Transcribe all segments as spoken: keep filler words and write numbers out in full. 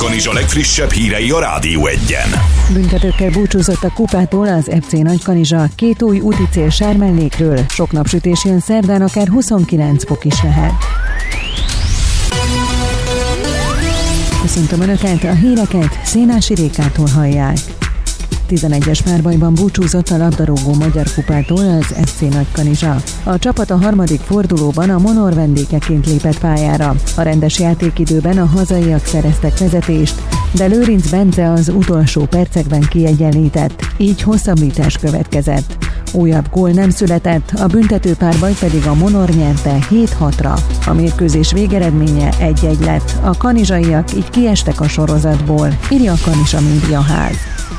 Nagykanizsa legfrissebb hírei a Rádió Egyen. Büntetőkkel búcsúzott a kupától az ef cé Nagykanizsa. Két új úti cél Sármellékről. Sok napsütés jön, szerdán akár huszonkilenc fok is lehet. Köszöntöm Önöket, a híreket Szénási Rékától hallják. tizenegyes párbajban búcsúzott a labdarúgó magyar kupától az ef cé Nagykanizsa. A csapat a harmadik fordulóban a Monor vendégeként lépett pályára. A rendes játékidőben a hazaiak szereztek vezetést, de Lőrinc Bence az utolsó percekben kiegyenlített, így hosszabbítás következett. Újabb gól nem született, a büntető párbaj pedig a Monor nyerte hét hatra. A mérkőzés végeredménye egy-egy lett. A kanizsaiak így kiestek a sorozatból, írja a Kanizsa Médiaház.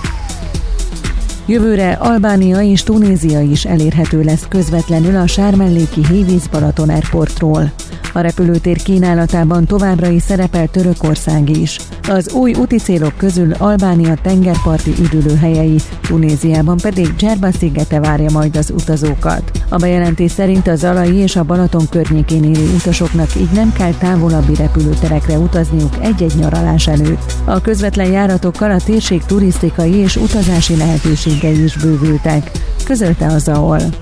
Jövőre Albánia és Tunézia is elérhető lesz közvetlenül a sármelléki Hévíz-Balaton Airportról. A repülőtér kínálatában továbbra is szerepel Törökország is. Az új úti célok közül Albánia tengerparti üdülőhelyei, Tunéziában pedig Djerba szigete várja majd az utazókat. A bejelentés szerint a Zalai és a Balaton környékén élő utasoknak így nem kell távolabbi repülőterekre utazniuk egy-egy nyaralás előtt. A közvetlen járatokkal a térség turisztikai és utazási lehetőségei is bővültek, közölte a zé á o el.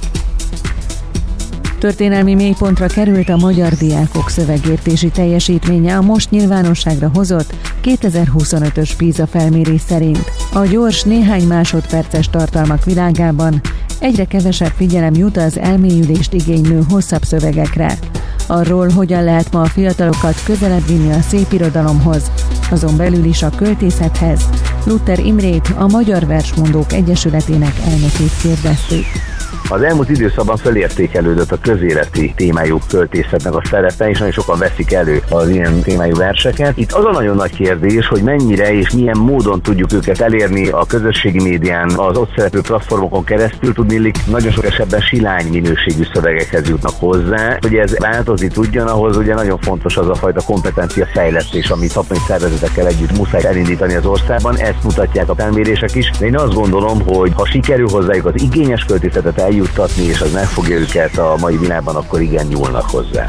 Történelmi mélypontra került a magyar diákok szövegértési teljesítménye a most nyilvánosságra hozott kétezer-huszonötös PISA felmérés szerint. A gyors, néhány másodperces tartalmak világában egyre kevesebb figyelem jut az elmélyülést igénylő hosszabb szövegekre. Arról, hogyan lehet ma a fiatalokat közelebb vinni a szépirodalomhoz, azon belül is a költészethez, Luther Imrét, a Magyar Versmondók Egyesületének elnökét kérdeztük. Az elmúlt időszakban felértékelődött a közéleti témájú költészetnek a szerepe, és nagyon sokan veszik elő az ilyen témájú verseket. Itt az a nagyon nagy kérdés, hogy mennyire és milyen módon tudjuk őket elérni a közösségi médián, az ott szereplő platformokon keresztül, tudniillik nagyon sok esetben silány minőségű szövegekhez jutnak hozzá. Hogy ez változni tudjon, ahhoz ugye nagyon fontos az a fajta kompetencia fejlesztés, amit szakmai szervezetekkel együtt muszáj elindítani az országban. Ezt mutatják a felmérések is. De én azt gondolom, hogy ha sikerül hozzájuk az igényes költészetet eljuttatni, és az megfogja őket a mai világban, akkor igen, nyúlnak hozzá.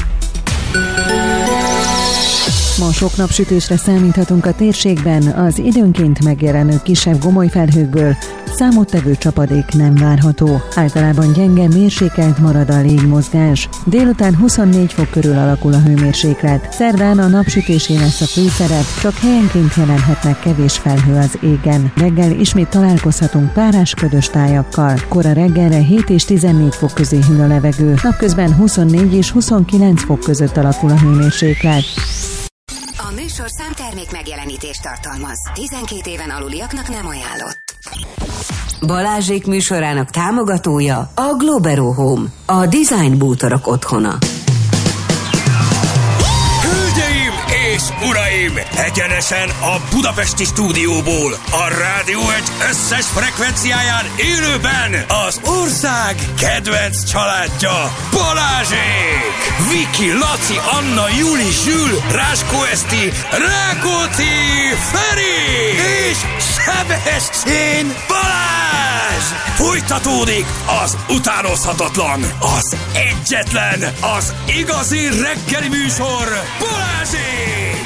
Ma sok napsütésre számíthatunk a térségben, az időnként megjelenő kisebb gomolyfelhőkből számottevő csapadék nem várható. Általában gyenge, mérsékelt marad a légmozgás. Délután huszonnégy fok körül alakul a hőmérséklet. Szerdán a napsütésé lesz a főszerep, csak helyenként jelenhetnek kevés felhő az égen. Reggel ismét találkozhatunk párás ködös tájakkal. Kora reggelre hét és tizennégy fok közé hűl a levegő. Napközben huszonnégy és huszonkilenc fok között alakul a hőmérséklet. A műsorszám termék megjelenítést tartalmaz. tizenkét éven aluliaknak nem ajánlott. Balázsék műsorának támogatója a Globero Home, a design bútorok otthona. Hölgyeim és uraim, egyenesen a budapesti stúdióból, a Rádió egy összes frekvenciáján élőben az ország kedvenc családja, Balázsék! Viki, Laci, Anna, Juli, Zsül, Ráskó Eszti, Rákóczi, Feri és Sebestyén Balázs! Folytatódik az utánozhatatlan, az egyetlen, az igazi reggeli műsor, Balázsék!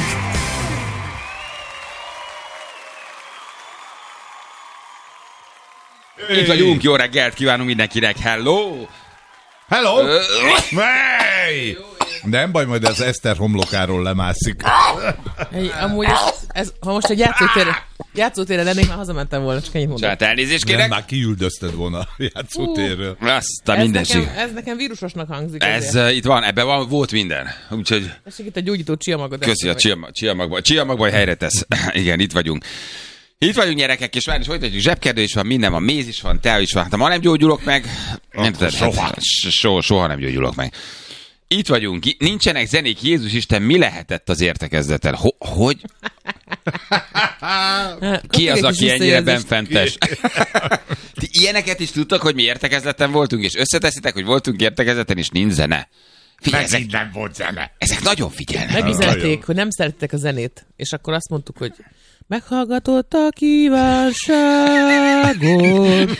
Itt vagyunk, jó reggelt kívánunk mindenkinek, hello! Hello! Hey! Nem baj, majd az Eszter homlokáról lemászik. Hey, amúgy ez, ez, ha most egy játszótérre, játszótérre lennék, már hazamentem volna, csak ennyit mondom. Tehát elnézést kérek. Nem, már kiüldözted volna a játszótérről. Uh, azt a mindenség. Ez, ez nekem vírusosnak hangzik. Ez uh, itt van, ebben van, volt minden. Úgyhogy... Tessék itt a gyógyító csiamagot. Köszi a csiamagban. Csiamagban helyre tesz. Igen, itt vagyunk. Itt vagyunk gyerekek, és már is folytatjuk, zsebkerdő is van, minden van, méz is van, tea is van. Hát ma nem gyógyulok meg, nem tudod, soha. Hát, so, soha nem gyógyulok meg. Itt vagyunk, nincsenek zenék, Jézus Isten, mi lehetett az értekezleten? Ho- hogy? Ki az, aki ennyire benfentes? Ti ilyeneket is tudtak, hogy mi értekezleten voltunk, és összeteszitek, hogy voltunk értekezleten, és nincs zene. Figyelj, ezek, nem volt zene. Ezek nagyon figyelnek. Megüzenték, hogy nem szerettek a zenét, és akkor azt mondtuk, hogy meghallgatott a kívánságot.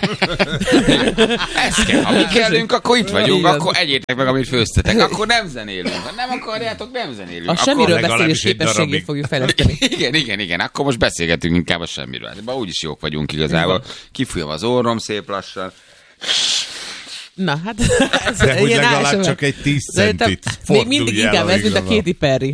Ez kell. Ha mi kellünk, akkor itt vagyunk, Igen. akkor egyétek meg, amit főztetek. Akkor nem zenélünk. Ha nem akarjátok, nem zenélünk. A akkor semmiről beszélés legalábbis egy képességét darabig. fogjuk fejleszteni. Igen, igen, igen. Akkor most beszélgetünk inkább a semmiről. Ebben úgyis jók vagyunk igazából. Kifújom az orrom szép lassan. Na, hát ez De hogy ilyen legalább állásom. csak egy tíz Szerintem centit még mindig fordulj el inkább a ez, mint a igazán. Katy Perry.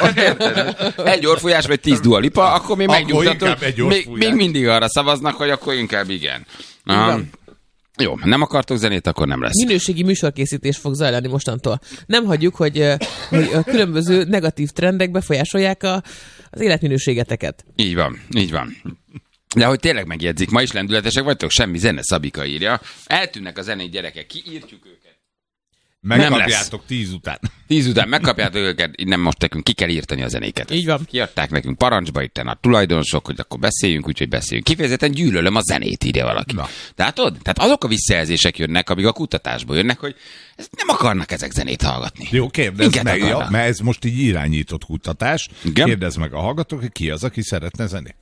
Egy orfújás vagy tíz Dua Lipa, akkor még Akkor megnyugtatunk. inkább egy Még, orfújás. még mindig arra szavaznak, hogy akkor inkább igen. Na, jó, nem akartok zenét, akkor nem lesz. Minőségi műsorkészítés fog zajlani mostantól. Nem hagyjuk, hogy, eh, hogy a különböző negatív trendek befolyásolják a, az életminőségeteket. Így van, így van. De hogy tényleg megjegyzik, ma is lendületesek vagytok, semmi zene, Szabika írja. Eltűnnek a zenei gyerekek, kiírtjuk őket. Megkapjátok tíz után. Tíz után megkapjátok őket, nem most nekünk ki kell írtani a zenéket. Így van. Kiadták nekünk parancsba itt a tulajdonosok, hogy akkor beszéljünk, úgyhogy beszéljünk. Kifejezetten gyűlölöm a zenét, írja valaki. Na. Tehát ott, tehát azok a visszajelzések jönnek, amik a kutatásból jönnek, hogy ezt nem akarnak ezek zenét hallgatni. Jó, kérdezd Minket meg, ja, akarnak. mert ez most így irányított kutatás. Igen. Kérdezd meg a hallgatók, hogy ki az, aki szeretne zenét.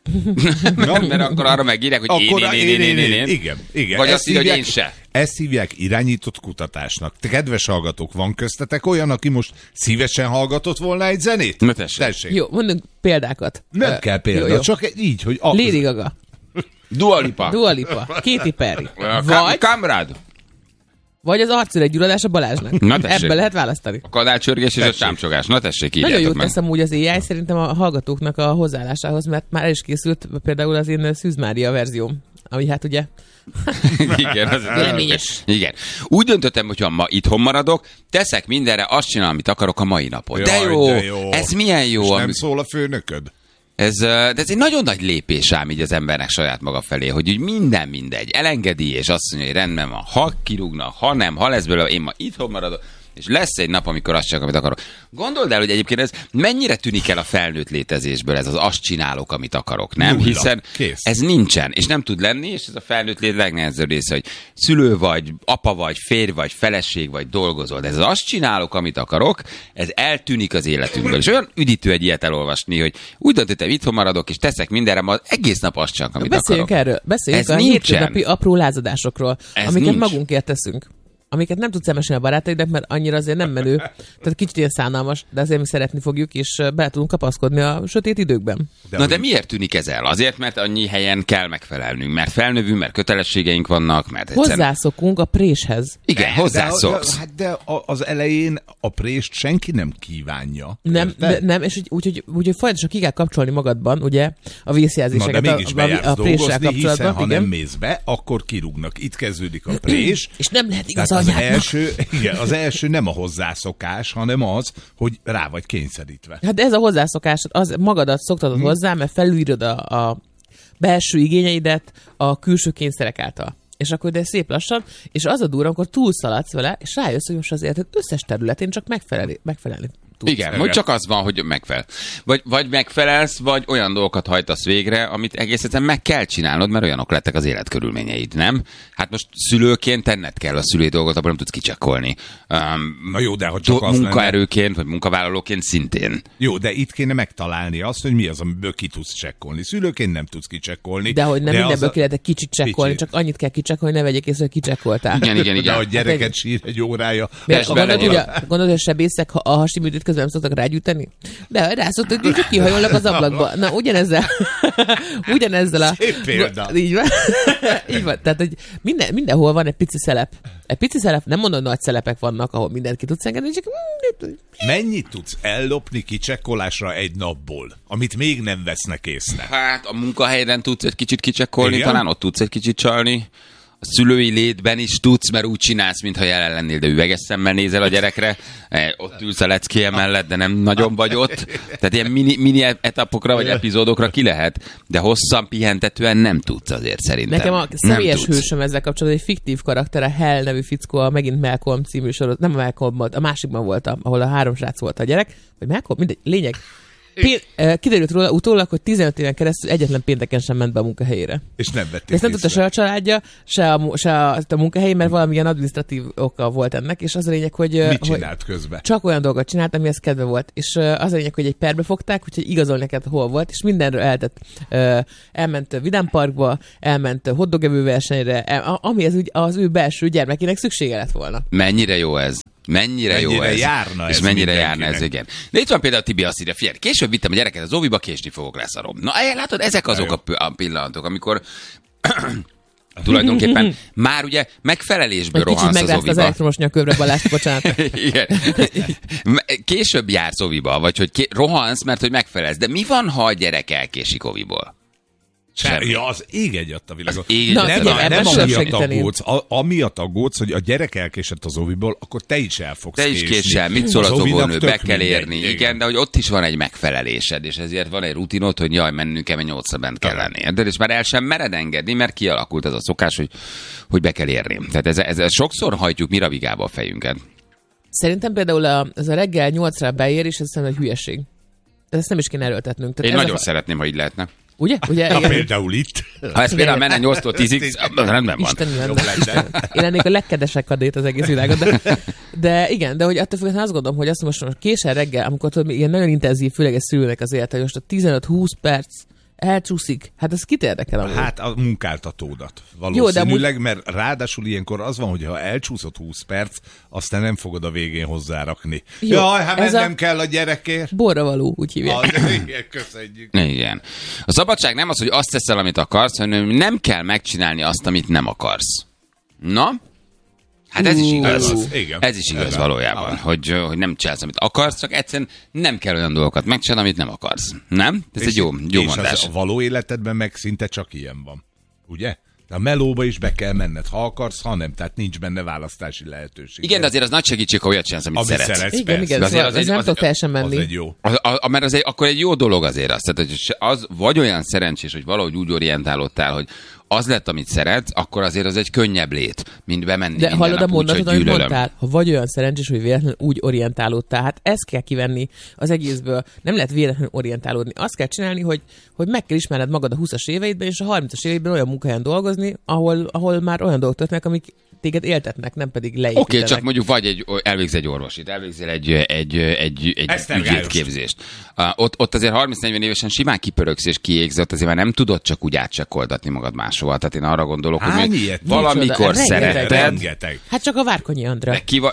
Na, mert akkor arra megírják, hogy én, Akkor én, én, én, én, én. Igen, igen. Vagy Ezt azt írja, hogy én hívják- se. Ezt hívják irányított kutatásnak. Te kedves hallgatók, van köztetek olyan, aki most szívesen hallgatott volna egy zenét? Na tessék. Tessék. Jó, mondunk példákat. Nem Eh, kell példa, jó, jó. csak egy- így, hogy... A... Lady Gaga, Dua Lipa. Dua Lipa, Katy Perry, Vagy... vagy, Kamrád. vagy az arcüregy gyulladása a Balázsnak. Na tessék. Ebből lehet választani. A kadácsörgés és a Tessék. csámcsogás. Na tessék, Nagyon írjátok jót meg. teszem úgy az á i szerintem a hallgatóknak a hozzáállásához, mert már el is készült például az én Szűz Mária verzióm, ami hát ugye Igen, az Véleményes. Igen. Úgy döntöttem, hogy ha ma itthon maradok, teszek mindenre, azt csinálom, amit akarok a mai napon. De Jaj, jó, de jó. ez milyen jó. És nem Ami... szól a főnököd? Ez, ö, de ez egy nagyon nagy lépés ám így az embernek saját maga felé, hogy úgy minden mindegy, elengedi, és azt mondja, hogy rendben van, ha kirúgnak, ha nem, ha lesz belőle, én ma itthon maradok, és lesz egy nap, amikor azt csak, amit akarok. Gondold el, hogy egyébként ez mennyire tűnik el a felnőtt létezésből, ez az azt csinálok, amit akarok, nem? Nulla. Hiszen Kész. ez nincsen, és nem tud lenni, és ez a felnőtt lét legnehezebb része, hogy szülő vagy, apa vagy, férj vagy, feleség vagy, dolgozol. De ez az azt csinálok, amit akarok, ez eltűnik az életünkből. És olyan üdítő egy ilyet elolvasni, hogy úgy döntöttem, itthon maradok, és teszek mindenre, ma egész nap azt csak, amit beszéljünk akarok. erről, beszéljünk Ez a nincsen. hétköznapi apró lázadásokról, Ez amiket nincs. magunkért teszünk. Amiket nem tudsz elmesélni a barátaidnak, mert annyira azért nem menő. Tehát kicsit ilyen szánalmas, de azért mi szeretni fogjuk, és bele tudunk kapaszkodni a sötét időkben. Na de miért tűnik ez el? Azért, mert annyi helyen kell megfelelnünk, mert felnövünk, mert kötelességeink vannak, mert egyszerűen... Hozzászokunk a préshez. Igen, hozzászoksz. De, de, hát de a- az elején a prést senki nem kívánja. Nem, Érted? de, nem, és úgy, úgyhogy, úgyhogy folyamatosan ki kell kapcsolni magadban, ugye, a Na, vészjelzéseket de mégis a, bejársz a, a préssel dolgozni, hiszen kapcsolatban. ha Igen. nem mész be, akkor kirúgnak. Itt kezdődik a prés. És nem lehet igaz Tehát az anyádnak. első, igen, az első nem a hozzászokás, hanem az, hogy rá vagy kényszerítve. Hát ez a hozzászokás, az magadat szoktatod Hm. hozzá, mert felülírod a, a belső igényeidet a külső kényszerek által. És akkor de szép lassan, és az a durva, amikor túlszaladsz vele, és rájössz, hogy most az életed összes területén csak megfelelni, megfelelni tudsz. Igen, hogy csak az van, hogy megfelel. Vagy, vagy megfelelsz, vagy olyan dolgokat hajtasz végre, amit egész egyszerűen meg kell csinálnod, mert olyanok lettek az életkörülményeid, nem? Hát most szülőként tenned kell a szülői dolgot, abban nem tudsz kicsekkolni. Um, Na jó, de ha csak az lenne. munkaerőként, vagy munkavállalóként szintén. Jó, de itt kéne megtalálni azt, hogy mi az, amiből ki tudsz csekkolni. Szülőként nem tudsz kicsekkolni. De hogy nem de mindenből az ki lehet kicsit csekkolni, Kicsit. csak annyit kell kicsekkolni, ne vegyék észre, hogy kicsekkoltál. Igen, igen, De igen. hogy gyereket Hát sír egy órája. Miért, Test gondolod, hogy bele a, gondolod, hogy a sebészek ha a hasiműtőt közben nem szoktak rágyújtani? De rá szoktak, hogy csak kihajolnak az ablakba. Na, ugyanezzel, ugyanezzel a... Szép példa. Így van. Így van. Tehát, hogy minden, mindenhol van egy pici szelep. Egy pici szelep, nem mondom, nagy szelepek vannak, ahol mindent ki tudsz engedni, csak... Mennyit tudsz ellopni kicsekkolásra egy napból, amit még nem vesznek észre? Hát a munkahelyen tudsz egy kicsit kicsekkolni, Igen? talán ott tudsz egy kicsit csalni. A szülői létben is tudsz, mert úgy csinálsz, mintha jelen lennél, de üveges szemmel nézel a gyerekre. Eh, ott ülsz a leckéje mellett, de nem nagyon vagy ott. Tehát ilyen mini, mini etapokra vagy epizódokra ki lehet, de hosszan pihentetően nem tudsz azért szerintem. Nekem a Nem személyes tudsz. hősöm ezzel kapcsolatban egy fiktív karakter, a Hell nevű fickó, a megint Malcolm című sorozat, nem a Malcolm volt, a másikban volt, ahol a három srác volt a gyerek, vagy Malcolm, mindegy, lényeg. Pé- kiderült róla utólag, hogy tizenöt éven keresztül egyetlen pénteken sem ment be a munkahelyére. És nem vették. De ezt nem tudta se a családja, se a, se a, a munkahelyén, mert valamilyen adminisztratív oka volt ennek, és az a lényeg, hogy... Mit hogy csinált közben? Csak olyan dolgot csinált, amihez kedve volt. És az a lényeg, hogy egy perbe fogták, úgyhogy igazolni neked hol volt, és mindenről eltett. Elment Vidám Parkba, elment hotdogevő versenyre, el, ami az, az ő belső gyermekének szüksége lett volna. Mennyire jó ez? Mennyire, mennyire jó ez. járna ez. És mennyire járna ez, igen. De itt van például Tibi azt írja, figyelj, később vittem a gyereket az óviba, késni fogok, leszarom. Na, látod, ezek azok a, a pillanatok, amikor tulajdonképpen már ugye megfelelésből rohansz az óviba. Kicsit az elektromos nyakövre, Balázs, bocsánat. Igen. Később jársz óviba, vagy hogy ké- rohansz, mert hogy megfelelsz. De mi van, ha a gyerek elkésik óviból? Semmi. Ja, az ég egyat a világon. Na, nem, figyelj, nem, ebben nem sem amiatt segíteném. aggódsz, a, amiatt aggódsz, hogy a gyerek elkésett az óviból, akkor te is el fogsz Te is késni. késsel, mit szól az óvinak óvónő, tök be kell mindegy. érni. Igen. igen, de hogy ott is van egy megfelelésed, és ezért van egy rutinod, hogy jaj, mennünk kell, mert nyolcra bent kell lenni. De és már el sem mered engedni, mert kialakult ez a szokás, hogy, hogy be kell érni. Tehát ez, ez, ez sokszor hajtjuk mi ravigába a fejünket. Szerintem például a, ez a reggel nyolcra beér, és ez szerintem egy hülyeség. De ezt nem is kéne erőltetnünk. Tehát Én ez nagyon a... szeretném, ha így lehetne. Ugye? Ugye? Na, Igen. például itt. Ha ez például menne nyolctól tízig, rendben van. Isten lenne. Én lennék a legkedvesebb kadét az egész világon. De, de igen, de hogy attól függően azt gondolom, hogy azt most késel reggel, amikor tudod, ilyen nagyon intenzív, főleg egy szülőnek az élete, hogy most a tizenöt-húsz perc elcsúszik. Hát ez kit érdekel amúgy? Hát a munkáltatódat. Valószínűleg, amúgy... mert ráadásul ilyenkor az van, hogy ha elcsúszott húsz perc, aztán nem fogod a végén hozzárakni. Jó, jaj, hát mennem a... kell a gyerekért. Borravaló, úgy hívják. Az, igen, köszönjük. Igen. A szabadság nem az, hogy azt teszel, amit akarsz, hanem nem kell megcsinálni azt, amit nem akarsz. Na? Hát ez is igaz. Ez, igen. ez is igaz ez valójában, hogy, hogy nem csinálsz, amit akarsz, csak egyszerűen nem kell olyan dolgokat megcsinálni, amit nem akarsz. Nem? Ez és egy jó, jó és mondás. És a való életedben meg szinte csak ilyen van. Ugye? De a melóba is be kell menned, ha akarsz, ha nem. Tehát nincs benne választási lehetőség. Igen, de azért az nagy segítség, ha olyat csinálsz, amit Amit szeretsz. szeretsz. Igen, igen, De azért azért az, az az egy- nem az- tudok teljesen menni. Az egy jó. A, a, a, mert az egy, akkor egy jó dolog azért az. Tehát, hogy az vagy olyan szerencsés, hogy valahogy úgy orientálódtál, hogy az lett, amit szeretsz, akkor azért az egy könnyebb lét, mint bemenni De minden hallod a nap úgy, hogy mondatot, amit gyűlölöm. mondtál? Ha vagy olyan szerencsés, hogy véletlenül úgy orientálódtál, hát ezt kell kivenni az egészből. Nem lehet véletlenül orientálódni. Azt kell csinálni, hogy, hogy meg kell ismerned magad a húszas éveidben, és a harmincas éveidben olyan munkahelyen dolgozni, ahol, ahol már olyan dolgok történnek, amik téged éltetnek, nem pedig leépítenek. Oké, okay, csak mondjuk vagy egy, elvégz egy orvosit, elvégzel egy, egy, egy, egy ügyvédképzést. Uh, ott, ott azért harminc-negyven évesen simán kipöröksz és kiégsz, ott azért már nem tudod csak úgy átcsekkoldatni magad máshova. Tehát én arra gondolok, Hány hogy még ilyet? valamikor Nincs oda. szeretted. Rengeteg. Hát csak a Várkonyi Andra. De ki va...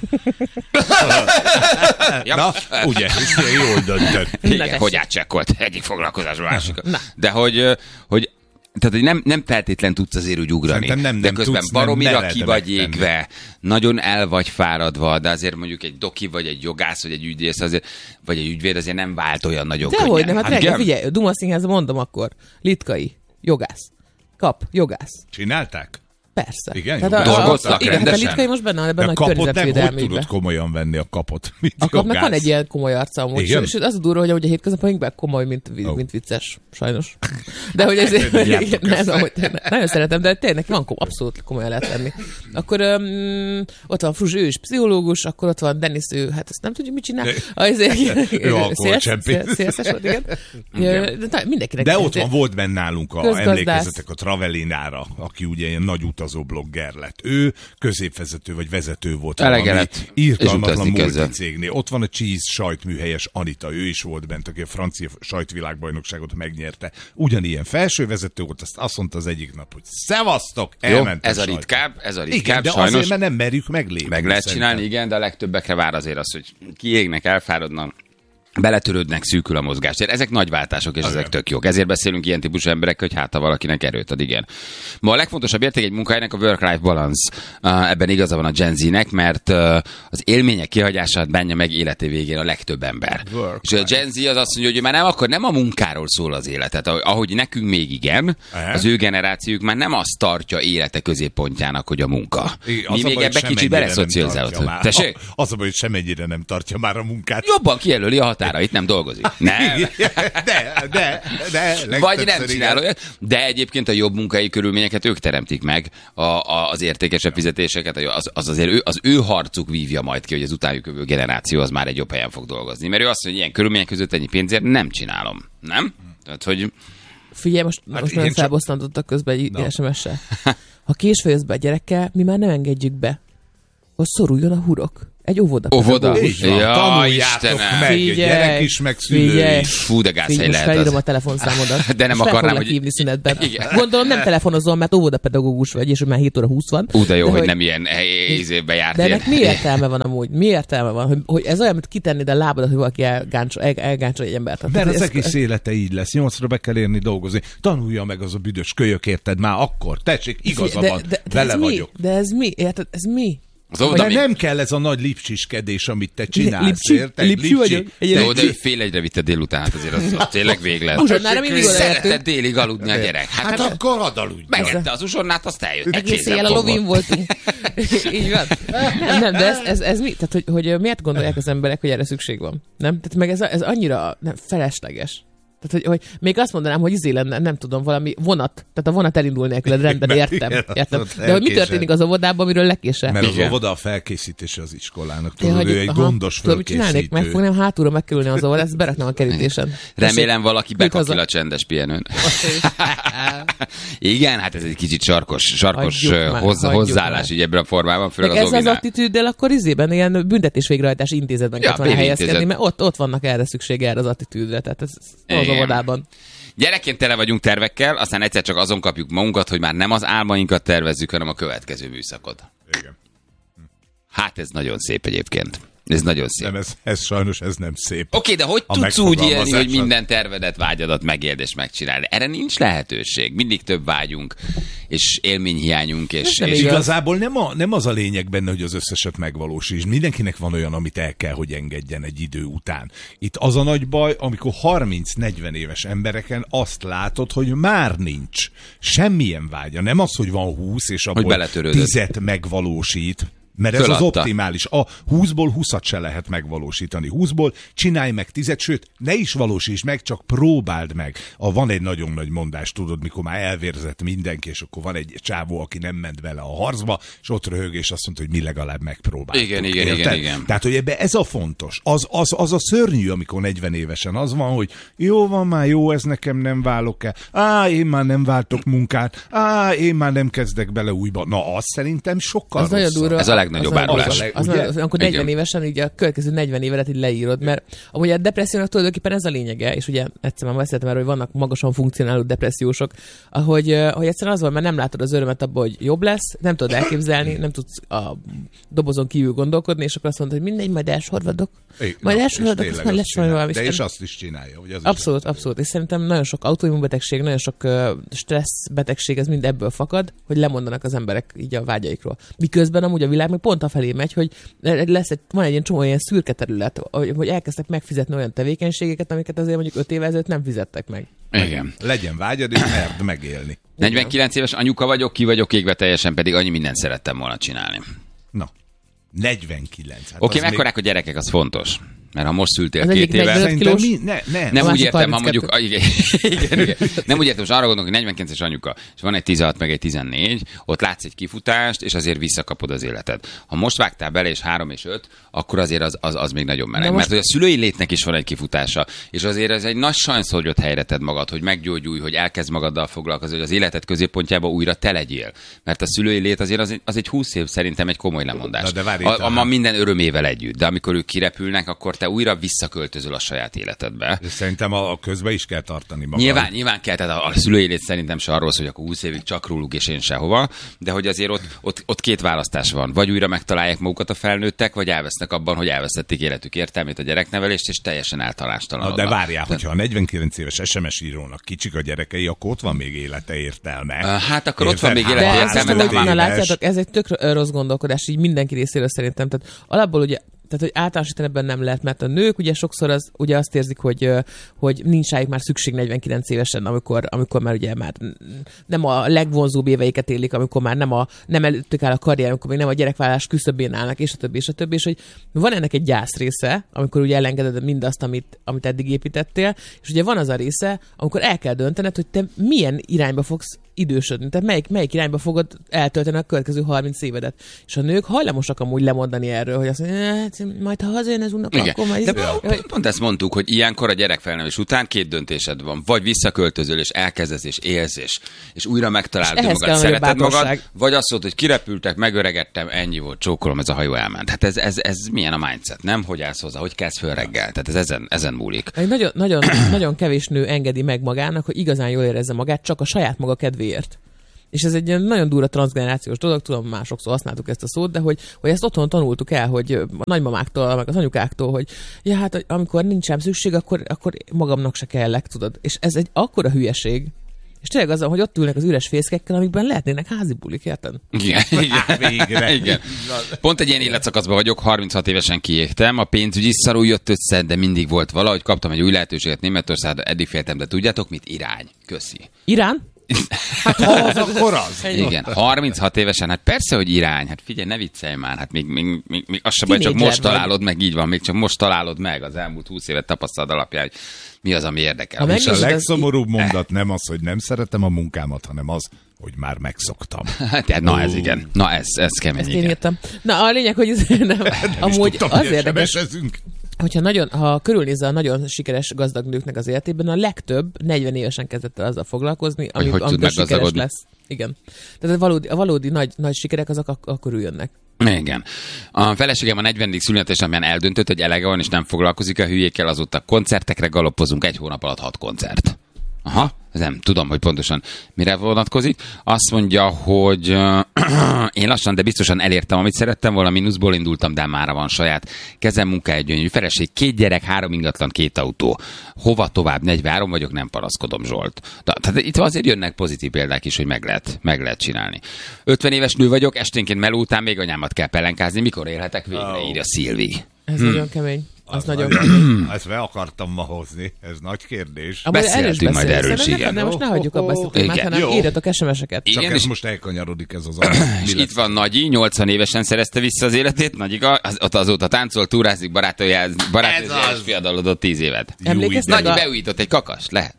ja. Na, ugye, és jól döntött. Igen, hogy átcsekkolt egyik foglalkozásban másik. De hogy, hogy tehát, hogy nem, nem feltétlen tudsz azért úgy ugrani. Nem, nem, de nem közben tudsz, nem baromira mered ki vagy megtenni. égve, nagyon el vagy fáradva, de azért mondjuk egy doki, vagy egy jogász, vagy egy ügyész, azért, vagy egy ügyvéd azért nem vált olyan nagyon könnyen. Dehogy nem, hát reggel, igen? figyelj, Duma Színházban mondom akkor. Litkai, jogász. Kap, jogász. Csinálták? Persze. Igen, Tehát jó. a, a, a, Dolgoztak igen, hát a rendesen? Litkai most benne van De ebben a a kapot nem, hogy környezetvédelmében. tudod komolyan venni a kapot? Mint A kapnak jogász? van egy ilyen komoly arca amúgy, Igen? és az a durva, hogy ahogy a hétköznapjainkban komoly, mint, Oh. mint vicces, sajnos. De hogy ezért, Jártok nem, össze. ahogy, nagyon szeretem, de tényleg van kom- abszolút komolyan lehet venni. Akkor um, ott van Fruzsi, ő is pszichológus, akkor ott van Dennis, ő, hát ezt nem tudjuk, mit csinál. Azért, Ő alkoholcsempész. szélszes volt, igen. De, de mindenkinek. De ott van, volt benne nálunk, a, Közgazdász. emlékezzetek a Travelinára, aki ugye ilyen nagy utazó blogger lett. Ő középvezető vagy vezető volt. Elege valami lett, irgalmatlan és utazni kezdett. multicégnél. Ott van a Cheese sajtműhelyes Anita, ő is volt bent, aki a francia sajtvilágbajnokságot megnyerte. Ugyanilyen felsővezető volt, azt, azt mondta az egyik nap, hogy szevasztok, Jó, elment ez a sajt. ritkább, ez a Igen, ritkább, de sajnos. azért, mert nem merjük meglépni. Meg lehet szerintem. csinálni, igen, de a legtöbbekre vár azért az, hogy kiégnek, elfáradnak, beletörődnek, szűkül a mozgástér. Ezek nagy váltások, és Igen. ezek tök jók. Ezért beszélünk ilyen típusú emberekkel, hogy hát ha valakinek erőt ad, igen. Ma a legfontosabb érték egy munkahelynek a work-life balance. Uh, ebben igaza van a Gen Z-nek, mert uh, az élmények kihagyását bánja meg életé végén a legtöbb ember. Work És a Gen Z az azt mondja, hogy ő már nem akkor nem a munkáról szól az életet, ahogy nekünk még igen, Aha. az ő generációjuk már nem azt tartja élete középpontjának, hogy a munka. Igen, Mi az a még baj, ebbe hogy kicsit semennyire nem tartja beleszocializálódtunk. már. Tessék? A- Az a baj, hogy semennyire nem tartja már a munkát. Jobban kijelöli a határa, itt nem dolgozik. Nem. De, de, de. Vagy nem csinál olyat, de egyébként a jobb munkai körülményeket ők teremtik meg, a, a, az értékesebb fizetéseket, az, az azért ő, az ő harcuk vívja majd ki, hogy az utánjuk jövő generáció az már egy jobb helyen fog dolgozni. Mert ő azt mondja, hogy ilyen körülmények között ennyi pénzért nem csinálom. Nem? Tehát, hogy... Figyelj, most, hát most nagyon felbosszantottak közben egy no. es em es-sel. Ha késve jössz be a gyerekkel, mi már nem engedjük be, hogy szoruljon a hurok. Egy óvoda. Óvoda? Ja, tanuljátok meg, figyelj, gyerek is, meg szülő is. Fú, de gáz, most felírom a telefonszámodat. De nem akarnám, hogy... hívni szünetben. Gondolom nem telefonozol, mert óvodapedagógus vagy, és már hét óra húsz van. Ú, de jó, de hogy, hogy nem ilyen évben jártél. De ennek mi értelme van amúgy? Mi értelme van? Hogy, hogy ez olyan, mint kitenni a lábadat, hogy valaki elgáncsol egy embert. Mert az egész élete így lesz. Nyolcra be kell érni dolgozni. Tanulja meg az a büdös kölyök, érted már akkor. Tessék, igaza van. Vele vagyok. De ez mi? Érted? Ez mi? De nem kell ez a nagy lipcsiskedés, amit te csinálsz, lipcsi, érted? Lipcsi vagyok. Jó, de ő fél egyre vitte délután, hát azért az, az tényleg vég lett. Uzsonnára mindig szeretett délig aludni a gyerek. Hát, hát, hát akkor hadd aludj. Megette az uzsonnát, azt eljött. Egész éjjel a lovin voltunk. Így van. Nem, nem, de ez, ez, ez mi? Tehát, hogy, hogy miért gondolják az emberek, hogy erre szükség van? Nem? Tehát meg ez, ez annyira nem, felesleges. Tehát, hogy, hogy még azt mondanám, hogy izé lenne, nem tudom, valami vonat. Tehát a vonat elindul nélkül, rendben, értem. értem. De hogy mi történik az óvodában, amiről lekésel? Mert az óvoda a felkészítése az iskolának. Tudod, ő egy aha, gondos felkészítő. Megfognám hátulra megkerülni az óvodát, ezt beraknám a kerítésen. Remélem valaki bekakil a csendes pihenőn. Igen, hát ez egy kicsit sarkos, sarkos már, hoz, hozzáállás így ebben a formában. Meg ez az attitűddel akkor izében ilyen büntetés végrehajtás intézetben kell volna helyezkedni, mert ott, ott vannak erre szüksége erre az attitűdre. Tehát ez az óvodában. Gyerekként tele vagyunk tervekkel, aztán egyszer csak azon kapjuk magunkat, hogy már nem az álmainkat tervezzük, hanem a következő műszakot. Igen. Hát ez nagyon szép egyébként. Ez nagyon szép. Nem, ez, ez sajnos ez nem szép. Oké, okay, de hogy a tudsz úgy élni, hogy minden tervedet, vágyadat megéld és megcsinálni? Erre nincs lehetőség. Mindig több vágyunk, és élményhiányunk. És, és és igazából nem, a, nem az a lényeg benne, hogy az összeset megvalósíts. Mindenkinek van olyan, amit el kell, hogy engedjen egy idő után. Itt az a nagy baj, amikor harminc-negyven éves embereken azt látod, hogy már nincs semmilyen vágya. Nem az, hogy van húsz, és abból tizet megvalósít. Mert ez Föladta. Az optimális. A húszból húszat se lehet megvalósítani. húszból csinálj meg tizet, sőt, ne is valósíts meg, csak próbáld meg. A, van egy nagyon nagy mondás, tudod, mikor már elvérzett mindenki, és akkor van egy csávó, aki nem ment bele a harcba, és ott röhög, és azt mondta, hogy mi legalább megpróbáltuk. Igen, igen, igen, igen, igen. Tehát, hogy ebbe ez a fontos. Az, az, az a szörnyű, amikor negyven évesen az van, hogy jó van már, jó, ez nekem nem válok el. Á, én már nem váltok munkát. Á, én már nem kezdek bele újba. Na, az szerintem sokkal az rosszabb. Ez a legnagyobb árulás. Akkor negyven évesen így a következő negyven évet így leírod, mert amúgy a depressziónak tulajdonképpen ez a lényege, és ugye egyszer már beszéltem erről, hogy vannak magasan funkcionáló depressziósok, ahogy, hogy egyszerűen az van, mert nem látod az örömet abban, hogy jobb lesz, nem tudod elképzelni, nem tudsz a dobozon kívül gondolkodni, és akkor azt mondod, hogy mindegy, majd elsorvadok. Majd elsorvadok, aztán lesz majd valami. De és azt is csinálja. Hogy az abszolút, is abszolút. És szerintem nagyon sok autoimmunbetegség, nagyon sok uh, stressz betegség, ez mind ebből fakad, hogy lemondanak az emberek így a vágyaikról. Miközben amúgy a világ meg pont afelé megy, hogy lesz egy, van egy ilyen csomó ilyen szürke terület, hogy, hogy elkezdtek megfizetni olyan tevékenységeket, amiket azért mondjuk öt évvel ezelőtt nem fizettek meg. Igen. Legyen vágyad, és merd megélni. negyvenkilenc éves anyuka vagyok, ki vagyok égve teljesen, pedig annyi mindent szerettem volna csinálni. Na, negyvenkilenc. Hát Oké, okay, mekkorák még... a gyerekek, az fontos. Mert ha most szültél az két éve... Mi? Ne, ne. Nem úgy értem, ha mondjuk... Igen, igen, igen. Nem úgy értem, most arra gondolok, hogy negyvenkilences anyuka, és van egy tizenhat meg egy tizennégy, ott látsz egy kifutást, és azért visszakapod az életed. Ha most vágtál bele, és három és öt, akkor azért az, az, az még nagyon meleg. Most... Mert hogy a szülői létnek is van egy kifutása, és azért ez egy nagy sajnsz, hogy ott helyre tedd magad, hogy meggyógyulj, hogy elkezd magaddal foglalkozni, hogy az életed középpontjába újra te legyél. Mert a szülői lét azért az egy, az egy húsz év szerintem egy komoly lemondás. De várj, a, a, a minden örömével együtt. De amikor ők kirepülnek, akkor te újra visszaköltözöl a saját életedbe. Szerintem a, a közben is kell tartani magad. Nyilván, nyilván kell, tehát a, a szülői lét szerintem se arról szól, hogy akkor húsz évig csak róluk és én sehova, de hogy azért ott, ott, ott két választás van. Vagy újra megtalálják magukat a felnőttek, vagy elvesznek abban, hogy elvesztették életük értelmét, a gyereknevelést, és teljesen eltalástalanodnak. De várjál, de... hogyha a negyvenkilenc éves es em es írónak kicsik a gyerekei, akkor ott van még élete értelme. Hát akkor ott van még élete értelme. De látjátok, ez egy tök rossz gondolkodás így mindenki részéről szerintem. Tehát alapból ugye Tehát, hogy általánosítani ebben nem lehet, mert a nők ugye sokszor az, ugye azt érzik, hogy, hogy nincs rájuk már szükség negyvenkilenc évesen, amikor, amikor már ugye már nem a legvonzóbb éveiket élik, amikor már nem, a, nem előttük áll a karrier, amikor még nem a gyerekvállalás küszöbén állnak, és a többi, és a többi, és hogy van ennek egy gyász része, amikor ugye elengeded mindazt, amit, amit eddig építettél, és ugye van az a része, amikor el kell döntened, hogy te milyen irányba fogsz idősödni, tehát melyik, melyik irányba fogod eltölteni a következő harminc évedet. És a nők hajlamosak amúgy lemondani erről, hogy azt mondja, majd ha hazajön az unok, akkor majd... De pont, pont ezt mondtuk, hogy ilyenkor a gyerekfelnevés után két döntésed van. Vagy visszaköltözöl, és elkezdesz, és élsz, és, és újra megtalálod magad, szereted magad, vagy azt mondod, hogy kirepültek, megöregedtem, ennyi volt, csókolom, ez a hajó elment. Hát ez, ez, ez milyen a mindset, nem? Hogy állsz hozzá, hogy kezd föl reggel? Tehát ez ezen, ezen múlik. Nagyon, nagyon, nagyon kevés nő engedi meg magának, hogy igazán jól érezze magát, csak a saját maga kedvéért. És ez egy ilyen nagyon durva transzgenerációs dolog, tudom, már sokszor használtuk ezt a szót, de hogy, hogy ezt otthon tanultuk el, hogy a nagymamáktól, meg az anyukáktól, hogy ja, hát amikor nincs rám szükség, akkor, akkor magamnak se kellek, tudod. És ez egy akkora hülyeség. És tényleg az, hogy ott ülnek az üres fészkekkel, amikben lehetnének házi bulik, érted? Igen, igen. igen. Pont egy ilyen életszakaszban vagyok, harminchat évesen kiégtem, a pénzügyi szarul jött össze, de mindig volt valahogy, kaptam egy új lehetőséget Németországban, eddig féltem, de tudjátok mit? Irány. Köszi. Irán? Hát ha az, akkor az. Igen, harminchat évesen, hát persze, hogy irány, hát figyelj, ne viccelj már, hát még, még, még, még az sem baj, csak most találod meg, így van, még csak most találod meg az elmúlt húsz évet tapasztalat alapján, hogy mi az, ami érdekel. És a legszomorúbb mondat nem az, hogy nem szeretem a munkámat, hanem az, hogy már megszoktam. Hát, na ez igen, na ez, ez kemény. Ezt én írtam. Na a lényeg, hogy nem, nem amúgy tudtam, az érdekes, hogyha nagyon, ha körülnézze a nagyon sikeres gazdag nőknek az életében, a legtöbb negyven évesen kezdett el azzal foglalkozni, amíg amikor sikeres lesz. Igen. Tehát a valódi, a valódi nagy, nagy sikerek azok ak- akkor jönnek. Igen. A feleségem a negyvenedik születésnapján eldöntött, hogy elege van, és nem foglalkozik a hülyékkel, azóta koncertekre galoppozunk, egy hónap alatt hat koncert. Aha, nem tudom, hogy pontosan mire vonatkozik. Azt mondja, hogy uh, én lassan, de biztosan elértem, amit szerettem volna, mínuszból indultam, de mára van saját kezem, munka, egy gyönyörű feleség, két gyerek, három ingatlan, két autó. Hova tovább, negyvenhárom vagyok, nem panaszkodom, Zsolt. De, tehát itt azért jönnek pozitív példák is, hogy meg lehet, meg lehet csinálni. ötven éves nő vagyok, esténként meló után még anyámat kell pelenkázni, mikor élhetek végre, oh. írja Szilvi. Ez hm. nagyon kemény. Az, az nagyon kemény. Ezt be akartam ma hozni, ez nagy kérdés. Beszéltünk majd erről is, igen. Nem, most ne hagyjuk abba ezt a témát, hanem írjatok es em es-eket. Csak igen, ez és most elkanyarodik ez az és itt van Nagyi, nyolcvan évesen szerezte vissza az életét, Nagyiga, az, ott azóta táncol, túrázik, barátójához fiadalodott tíz évet. Emlékeztek? Nagyi beújított egy kakast, lehet.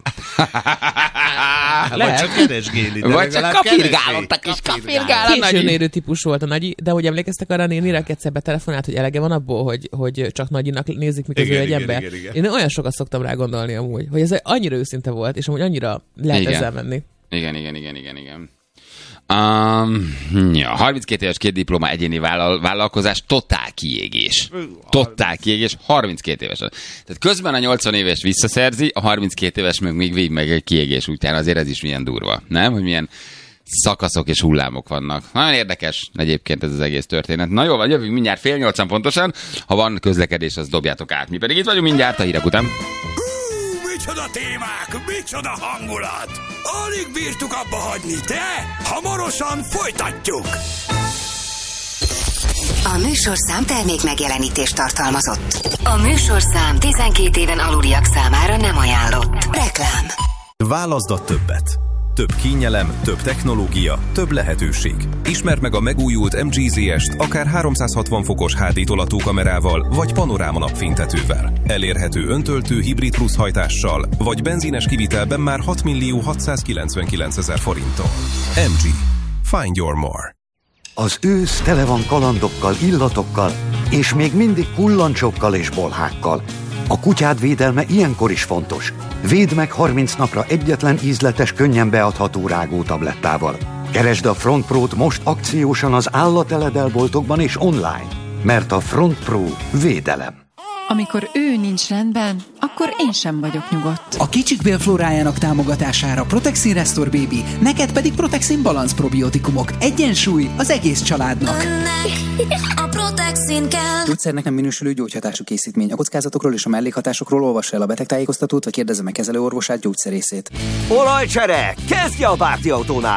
Vagy csak keresgéli. Vagy csak kapirgálott a kis kapirgál. Későn érő típus volt a Nagyi, de hogy emlékeztek arra a nénire, aki egyszer betelefonált, hogy elege van abból, hogy, hogy csak Nagyinak nézik, mikor ő egy ember. Igen, igen. Én olyan sokat szoktam rá gondolni amúgy, hogy ez annyira őszinte volt, és amúgy annyira lehet igen. ezzel menni. Igen, igen, igen, igen, igen. Um, ja, harminckét éves, két diploma, egyéni vállal, vállalkozás, totál kiégés. Totál kiégés, harminckét évesen. Tehát közben a nyolcvan éves visszaszerzi, a harminckét éves meg még végig meg egy kiégés útján, azért ez is milyen durva, nem? Hogy milyen szakaszok és hullámok vannak. Nagyon érdekes egyébként ez az egész történet. Na jó, jövünk mindjárt fél nyolcan pontosan. Ha van közlekedés, az dobjátok át. Mi pedig itt vagyunk mindjárt a hírek után. Micsoda témák, micsoda hangulat! Alig bírtuk abba hagyni, de hamarosan folytatjuk! A műsorszám termék megjelenítést tartalmazott. A műsorszám tizenkét éven aluliak számára nem ajánlott. Reklám. Válaszd a többet. Több kényelem, több technológia, több lehetőség. Ismerd meg a megújult em gé zé est akár háromszázhatvan fokos há dé tolatókamerával, vagy panoráma napfénytetővel. Elérhető öntöltő hibrid plusz hajtással, vagy benzines kivitelben már hat millió hatszázkilencvenkilencezer forinttal. em gé. Find your more. Az ősz tele van kalandokkal, illatokkal, és még mindig kullancsokkal és bolhákkal. A kutyád védelme ilyenkor is fontos. Védd meg harminc napra egyetlen ízletes, könnyen beadható rágótablettával. Keresd a Front Pro-t most akciósan az állateledelboltokban és online, mert a Front Pro védelem. Amikor ő nincs rendben, akkor én sem vagyok nyugodt. A kicsik bélflórájának támogatására Protexin Restore Baby, neked pedig Protexin Balance probiotikumok. Egyensúly az egész családnak. Önnek a Protexin kell. Gyógyszernek nem minősülő gyógyhatású készítmény. A kockázatokról és a mellékhatásokról olvassa el a betegtájékoztatót, vagy kérdezze meg kezelőorvosát, gyógyszerészét. Olajcsere! Kezdje a Bárti Autónál!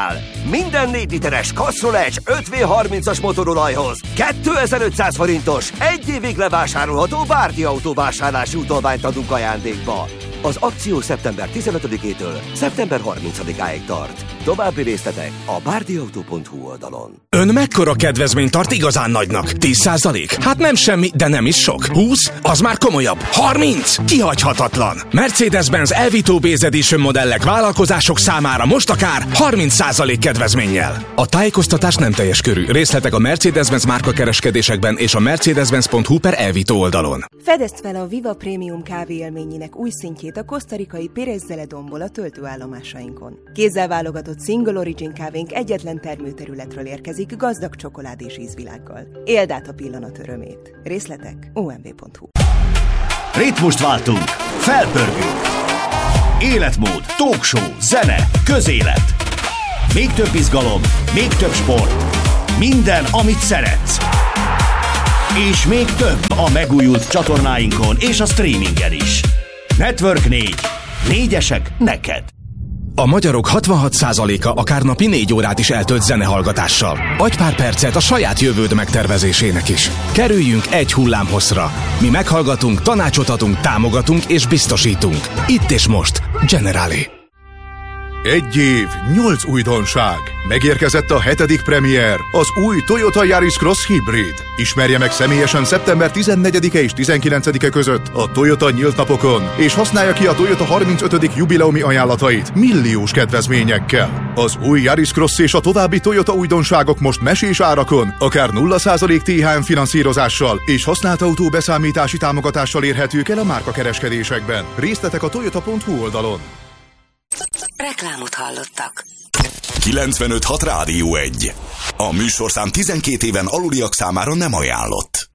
Minden négy literes Castrol Edge öt vé harmincas motorolajhoz kétezer-ötszáz forintos, egy évig levásárolható Bárdi Autó vásárlási utalványt adunk ajándékba. Az akció szeptember tizenötödikétől szeptember harmincadikáig tart. További részletek a bárdiautó pont hu oldalon. Ön mekkora kedvezményt tart igazán nagynak? tíz százalék? Hát nem semmi, de nem is sok. húsz? Az már komolyabb. harminc? Kihagyhatatlan. Mercedes-Benz Elvito Base Edition modellek vállalkozások számára most akár harminc százalék kedvezménnyel. A tájékoztatás nem teljes körű. Részletek a Mercedes-Benz márka kereskedésekben és a mercedes-benz pont hu per Elvito oldalon. Fedezd fel a Viva Premium kávé élményének új szintjét a kosztarikai Pérez Zeledonból a töltőállomásainkon. Kézzel válogatott Single Origin kávénk egyetlen termőterületről érkezik gazdag csokoládés ízvilággal. Éld át a pillanat örömét. Részletek o m v pont hu. Ritmust váltunk, felpörgünk. Életmód, talkshow, zene, közélet. Még több izgalom, még több sport. Minden, amit szeretsz. És még több a megújult csatornáinkon és a streamingen is. Network négy. Négyesek neked. A magyarok hatvanhat százaléka akár napi négy órát is eltölt zenehallgatással. Adj pár percet a saját jövőd megtervezésének is. Kerüljünk egy hullámhosszra. Mi meghallgatunk, tanácsot adunk, támogatunk és biztosítunk. Itt és most. Generali. Egy év, nyolc újdonság. Megérkezett a hetedik premier, az új Toyota Yaris Cross Hybrid. Ismerje meg személyesen szeptember tizennegyedike és tizenkilencedike között a Toyota nyílt napokon, és használja ki a Toyota harmincötödik jubileumi ajánlatait milliós kedvezményekkel. Az új Yaris Cross és a további Toyota újdonságok most mesés árakon, akár nulla százalék té há em finanszírozással és használt autó beszámítási támogatással érhetők el a márkakereskedésekben. Részletek a toyota pont hu oldalon. Reklámot hallottak. kilencvenöt hat Rádió egy. A műsorszám tizenkét éven aluliak számára nem ajánlott.